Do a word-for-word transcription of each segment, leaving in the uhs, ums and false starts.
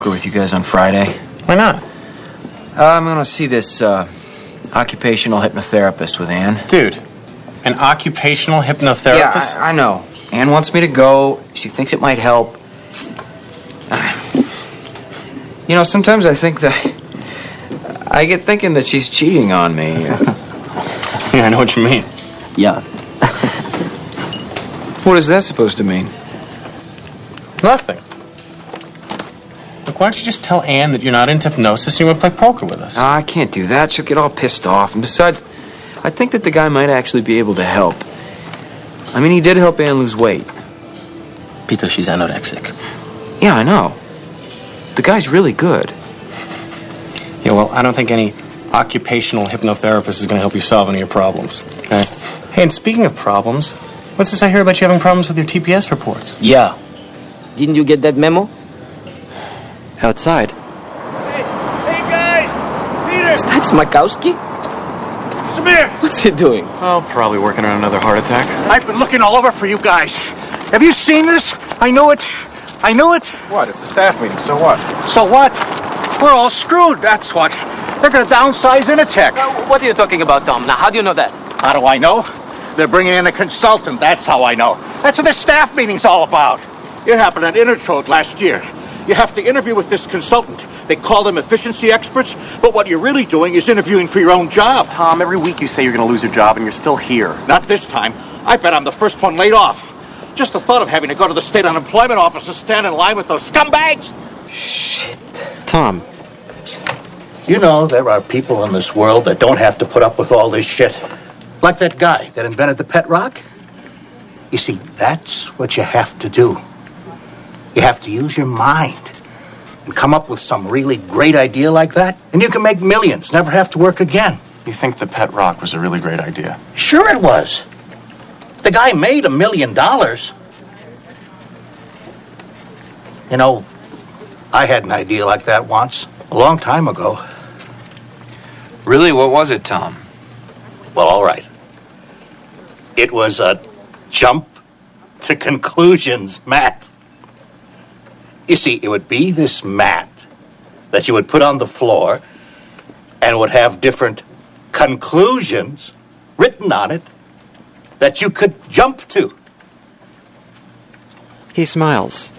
with you guys on Friday. Why not? Uh, I'm gonna see this uh, occupational hypnotherapist with Ann. Dude, an occupational hypnotherapist? Yeah, I, I know. Ann wants me to go. She thinks it might help. You know, sometimes I think that... I get thinking that she's cheating on me. Yeah, I know what you mean. Yeah. What is that supposed to mean? Nothing. Look, why don't you just tell Ann that you're not into hypnosis and you want to play poker with us? No, I can't do that. She'll get all pissed off. And besides, I think that the guy might actually be able to help. I mean, he did help Ann lose weight. Peter, she's anorexic. Yeah, I know. The guy's really good. Yeah, well, I don't think any occupational hypnotherapist is going to help you solve any of your problems. Okay? Hey, and speaking of problems, what's this I hear about you having problems with your T P S reports? Yeah. Didn't you get that memo? Outside. Hey, hey guys! Peter! That's Makowski? Samir! What's he doing? Oh, probably working on another heart attack. I've been looking all over for you guys. Have you seen this? I know it. I knew it. What? It's a staff meeting, so what? So what? We're all screwed, that's what. They're going to downsize Initech. Uh, what are you talking about, Tom? Now, how do you know that? How do I know? They're bringing in a consultant, that's how I know. That's what this staff meeting's all about. It happened at Intertrode last year. You have to interview with this consultant. They call them efficiency experts, but what you're really doing is interviewing for your own job. Tom, every week you say you're going to lose your job and you're still here. Not this time. I bet I'm the first one laid off. Just the thought of having to go to the state unemployment office and stand in line with those scumbags. Shit. Tom. You know, there are people in this world that don't have to put up with all this shit. Like that guy that invented the pet rock. You see, that's what you have to do. You have to use your mind and come up with some really great idea like that, and you can make millions, never have to work again. You think the pet rock was a really great idea? Sure it was. The guy made a million dollars. You know, I had an idea like that once, a long time ago. Really? What was it, Tom? Well, all right. It was a jump to conclusions mat. You see, it would be this mat that you would put on the floor and would have different conclusions written on it that you could jump to. He smiles.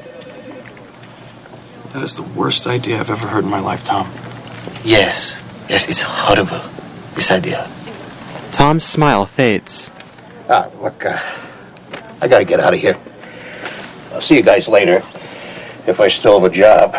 That is the worst idea I've ever heard in my life, Tom. Yes. Yes, it's horrible, this idea. Tom's smile fades. Ah, look, uh, I gotta get out of here. I'll see you guys later, if I still have a job.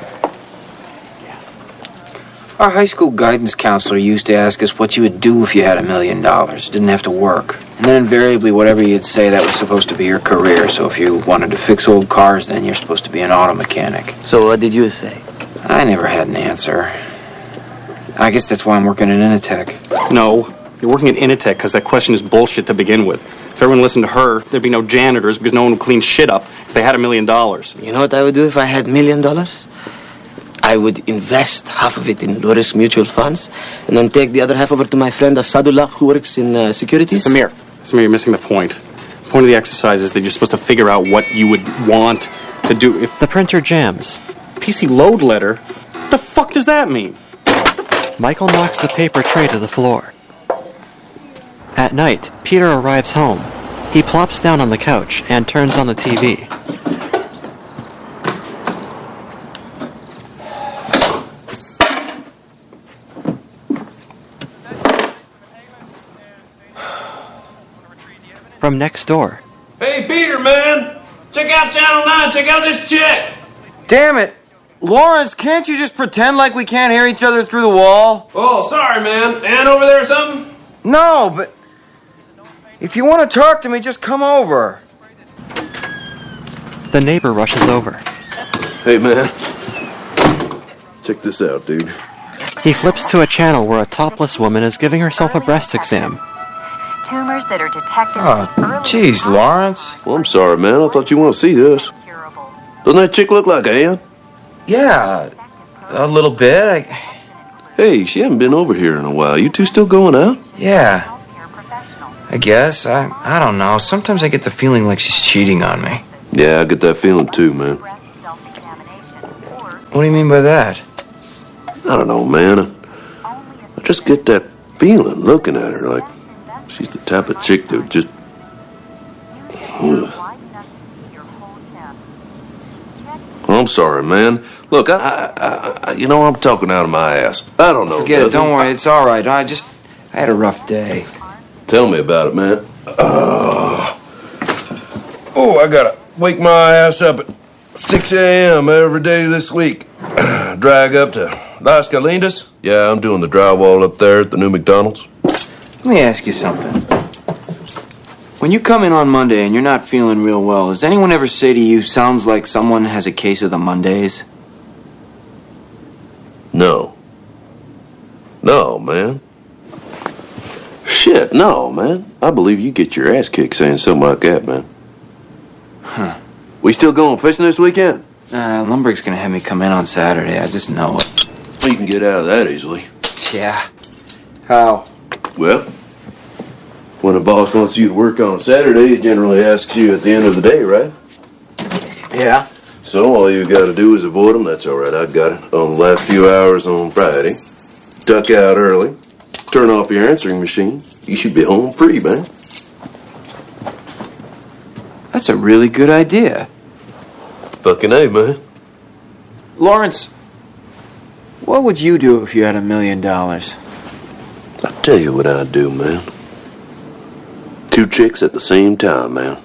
Our high school guidance counselor used to ask us what you would do if you had a million dollars. Didn't have to work. And then invariably, whatever you'd say, that was supposed to be your career. So if you wanted to fix old cars, then you're supposed to be an auto mechanic. So what did you say? I never had an answer. I guess that's why I'm working at Initech. No, you're working at Initech because that question is bullshit to begin with. If everyone listened to her, there'd be no janitors because no one would clean shit up if they had a million dollars. You know what I would do if I had a million dollars? I would invest half of it in low-risk mutual funds and then take the other half over to my friend Asadullah who works in uh, securities. Samir, Samir, you're missing the point. The point of the exercise is that you're supposed to figure out what you would want to do. If The printer jams. P C load letter, what the fuck does that mean? Michael knocks the paper tray to the floor. At night, Peter arrives home. He plops down on the couch and turns on the T V. From next door. Hey, Peter, man! Check out Channel nine, check out this chick! Damn it! Lawrence, can't you just pretend like we can't hear each other through the wall? Oh, sorry, man. Ann over there or something? No, but... if you want to talk to me, just come over. The neighbor rushes over. Hey, man. Check this out, dude. He flips to a channel where a topless woman is giving herself a breast exam. Tumors that are detected. Oh, jeez, Lawrence. Well, I'm sorry, man. I thought you want to see this. Doesn't that chick look like Ann? Yeah, a little bit. I... Hey, she hasn't been over here in a while. You two still going out? Yeah, I guess. I I don't know. Sometimes I get the feeling like she's cheating on me. Yeah, I get that feeling too, man. What do you mean by that? I don't know, man. I, I just get that feeling looking at her, like she's the type of chick that would just... Ugh. I'm sorry, man. Look, I, I, I, you know, I'm talking out of my ass. I don't know. Forget it. Don't worry. It's all right. I just, I had a rough day. Tell me about it, man. Uh, oh, I gotta wake my ass up at six a.m. every day this week. Drag up to Las Galindas. Yeah, I'm doing the drywall up there at the new McDonald's. Let me ask you something. When you come in on Monday and you're not feeling real well, does anyone ever say to you, sounds like someone has a case of the Mondays? No. No, man. Shit, no, man. I believe you get your ass kicked saying something like that, man. Huh. We still going fishing this weekend? Uh, Lumberg's gonna have me come in on Saturday. I just know it. You can get out of that easily. Yeah. How? Well, when a boss wants you to work on a Saturday, he generally asks you at the end of the day, right? Yeah. So all you gotta do is avoid them. That's all right. I got it. On the last few hours on Friday, duck out early, turn off your answering machine. You should be home free, man. That's a really good idea. Fucking A, man. Lawrence, what would you do if you had a million dollars? I'll tell you what I'd do, man. Two chicks at the same time, man.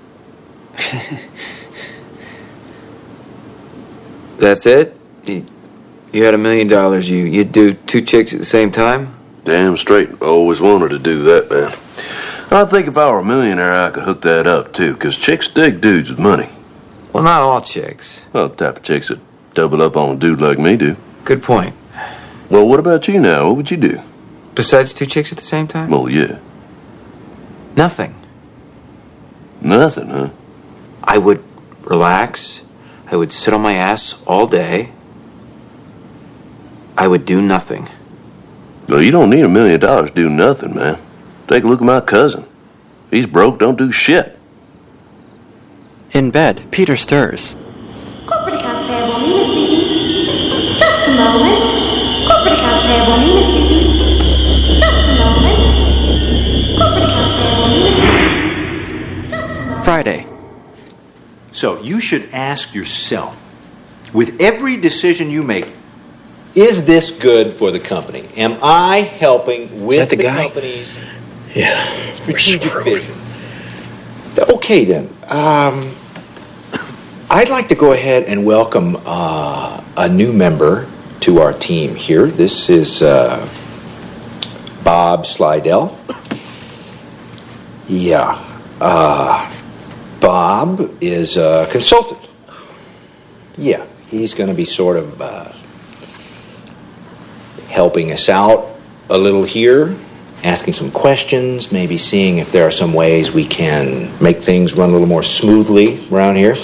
That's it? You, you had a million dollars, you, you'd do two chicks at the same time? Damn straight. I always wanted to do that, man. I think if I were a millionaire, I could hook that up, too, because chicks dig dudes with money. Well, not all chicks. Well, the type of chicks that double up on a dude like me do. Good point. Well, what about you now? What would you do? Besides two chicks at the same time? Well, yeah. Nothing. Nothing, huh? I would relax. I would sit on my ass all day. I would do nothing. Well, you don't need a million dollars to do nothing, man. Take a look at my cousin. He's broke, don't do shit. In bed, Peter stirs. Corporate accounts payable, Nina speaking. Just a moment. Corporate accounts payable, Nina speaking. Just a moment. Corporate accounts payable, Nina speaking. Just a moment. Friday. So you should ask yourself, with every decision you make, is this good for the company? Am I helping with the the, guy? company's Yeah. strategic vision? Okay, then. Um, I'd like to go ahead and welcome uh, a new member to our team here. This is uh, Bob Slidell. Yeah. Uh, Bob is a consultant. Yeah, he's going to be sort of uh, helping us out a little here, asking some questions, maybe seeing if there are some ways we can make things run a little more smoothly around here.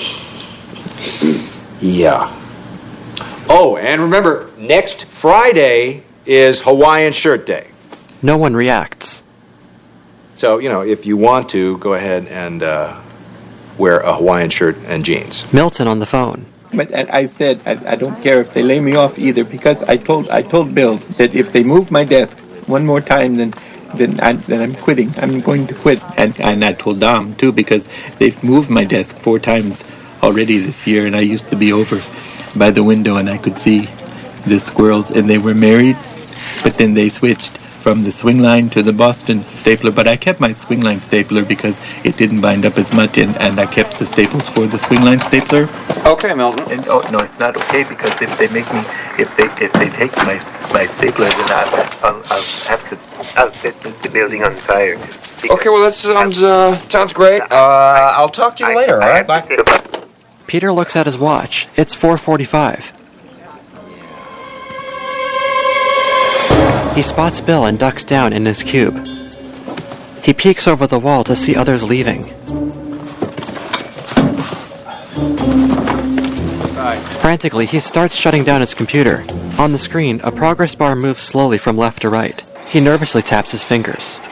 Yeah. Oh, and remember, next Friday is Hawaiian Shirt Day. No one reacts. So, you know, if you want to, go ahead and uh, wear a Hawaiian shirt and jeans. Milton on the phone. But I said I, I don't care if they lay me off either, because I told I told Bill that if they move my desk one more time, then then, I, then I'm quitting. I'm going to quit. And and I told Dom too, because they've moved my desk four times already this year, and I used to be over by the window and I could see the squirrels, and they were married, but then they switched from the swing line to the Boston stapler, but I kept my swing line stapler because it didn't bind up as much, and, and I kept the staples for the swing line stapler. Okay, Milton. And oh no, it's not okay, because if they make me, if they if they take my my stapler, then I'll, I'll, I'll have to I'll set the building on fire. Okay, well that sounds uh, sounds great. Uh, I'll talk to you later. All right, bye. Peter looks at his watch. It's four forty-five. He spots Bill and ducks down in his cube. He peeks over the wall to see others leaving. Frantically, he starts shutting down his computer. On the screen, a progress bar moves slowly from left to right. He nervously taps his fingers.